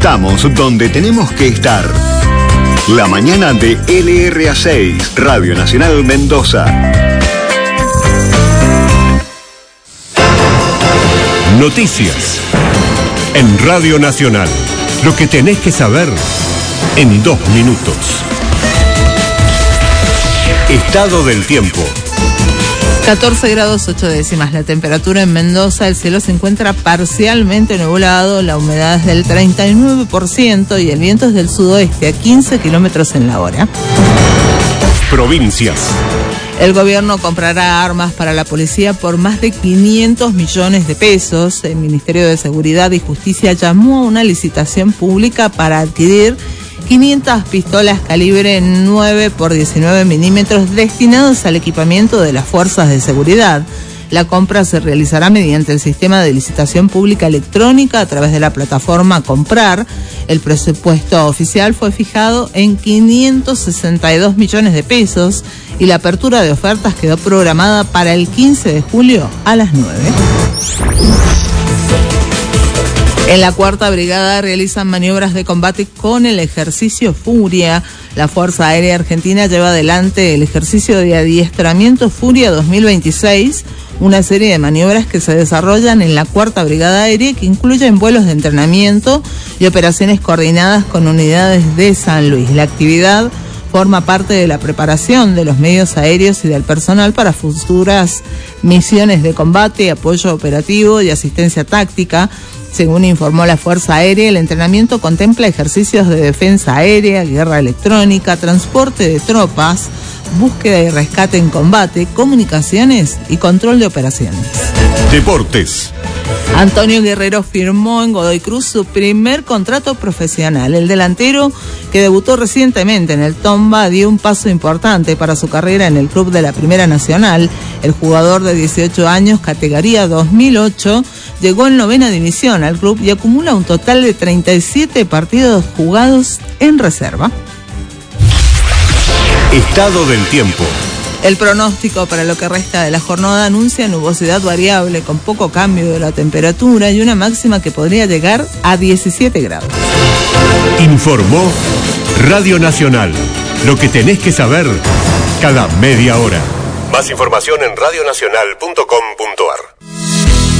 Estamos donde tenemos que estar. La mañana de LRA6, Radio Nacional Mendoza. Noticias en Radio Nacional. Lo que tenés que saber en 2 minutos. Estado del tiempo. 14 grados 8 décimas la temperatura en Mendoza, el cielo se encuentra parcialmente nublado, la humedad es del 39% y el viento es del sudoeste a 15 kilómetros en la hora. Provincias. El gobierno comprará armas para la policía por más de 500 millones de pesos. El Ministerio de Seguridad y Justicia llamó a una licitación pública para adquirir 500 pistolas calibre 9 por 19 milímetros destinadas al equipamiento de las fuerzas de seguridad. La compra se realizará mediante el sistema de licitación pública electrónica a través de la plataforma Comprar. El presupuesto oficial fue fijado en 562 millones de pesos y la apertura de ofertas quedó programada para el 15 de julio a las 9. En la 4ª Brigada realizan maniobras de combate con el ejercicio Furia. La Fuerza Aérea Argentina lleva adelante el ejercicio de adiestramiento Furia 2026, una serie de maniobras que se desarrollan en la 4ª Brigada Aérea que incluyen vuelos de entrenamiento y operaciones coordinadas con unidades de San Luis. La actividad forma parte de la preparación de los medios aéreos y del personal para futuras misiones de combate, apoyo operativo y asistencia táctica. Según informó la Fuerza Aérea, el entrenamiento contempla ejercicios de defensa aérea, guerra electrónica, transporte de tropas, búsqueda y rescate en combate, comunicaciones y control de operaciones. Deportes. Antonio Guerrero firmó en Godoy Cruz su primer contrato profesional. El delantero, que debutó recientemente en el Tomba, dio un paso importante para su carrera en el club de la Primera Nacional. El jugador de 18 años, categoría 2008, llegó en 9ª división al club y acumula un total de 37 partidos jugados en reserva. Estado del tiempo. El pronóstico para lo que resta de la jornada anuncia nubosidad variable con poco cambio de la temperatura y una máxima que podría llegar a 17 grados. Informó Radio Nacional. Lo que tenés que saber cada media hora. Más información en radionacional.com.ar.